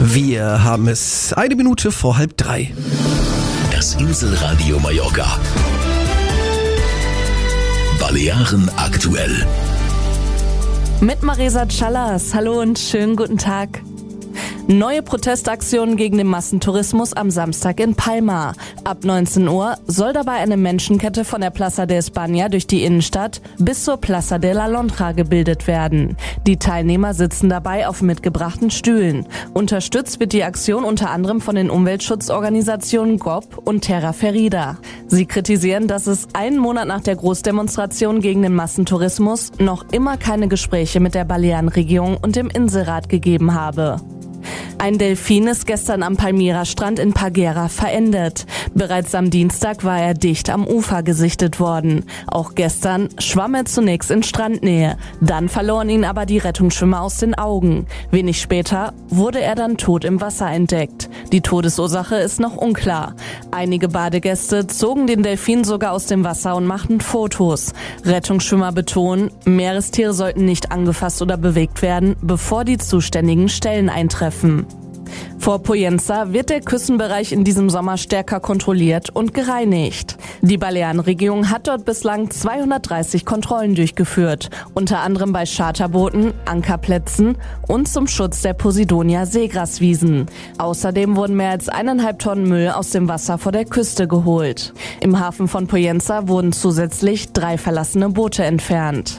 Wir haben es 1 Minute vor 2:30. Das Inselradio Mallorca. Balearen aktuell. Mit Marisa Callas. Hallo und schönen guten Tag. Neue Protestaktionen gegen den Massentourismus am Samstag in Palma. Ab 19 Uhr soll dabei eine Menschenkette von der Plaza de España durch die Innenstadt bis zur Plaza de la Londra gebildet werden. Die Teilnehmer sitzen dabei auf mitgebrachten Stühlen. Unterstützt wird die Aktion unter anderem von den Umweltschutzorganisationen GOP und Terra Ferida. Sie kritisieren, dass es einen Monat nach der Großdemonstration gegen den Massentourismus noch immer keine Gespräche mit der Balearenregierung und dem Inselrat gegeben habe. Ein Delfin ist gestern am Palmyra-Strand in Parguera verendet. Bereits am Dienstag war er dicht am Ufer gesichtet worden. Auch gestern schwamm er zunächst in Strandnähe. Dann verloren ihn aber die Rettungsschwimmer aus den Augen. Wenig später wurde er dann tot im Wasser entdeckt. Die Todesursache ist noch unklar. Einige Badegäste zogen den Delfin sogar aus dem Wasser und machten Fotos. Rettungsschwimmer betonen, Meerestiere sollten nicht angefasst oder bewegt werden, bevor die zuständigen Stellen eintreffen. Vor Pollença wird der Küstenbereich in diesem Sommer stärker kontrolliert und gereinigt. Die Balearenregierung hat dort bislang 230 Kontrollen durchgeführt, unter anderem bei Charterbooten, Ankerplätzen und zum Schutz der Posidonia-Seegraswiesen. Außerdem wurden mehr als 1,5 Tonnen Müll aus dem Wasser vor der Küste geholt. Im Hafen von Pollença wurden zusätzlich 3 verlassene Boote entfernt.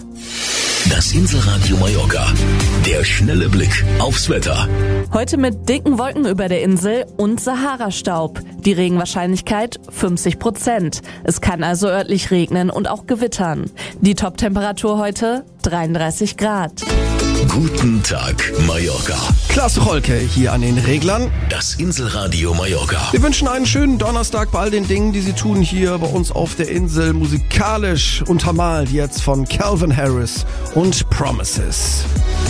Das Inselradio Mallorca. Der schnelle Blick aufs Wetter. Heute mit dicken Wolken über der Insel und Sahara-Staub. Die Regenwahrscheinlichkeit 50%. Es kann also örtlich regnen und auch gewittern. Die Top-Temperatur heute 33 Grad. Guten Tag, Mallorca. Klaas Rolke hier an den Reglern. Das Inselradio Mallorca. Wir wünschen einen schönen Donnerstag bei all den Dingen, die Sie tun hier bei uns auf der Insel. Musikalisch untermalt jetzt von Calvin Harris und Promises.